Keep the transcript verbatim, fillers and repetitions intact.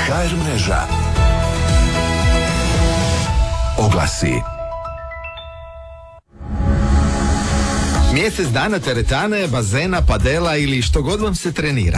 ha er mreža. Oglasi. Mjesec dana teretane, bazena, padela ili što god vam se trenira.